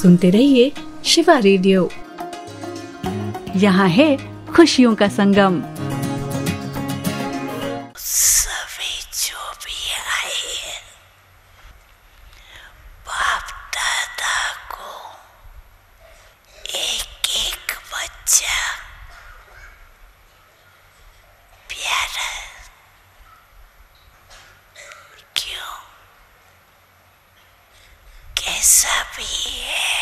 सुनते रहिए शिवा रेडियो। यहाँ है खुशियों का संगम। सभी जो भी आए बाप दादा को एक एक बच्चा प्यारा, क्यों कैसा भी है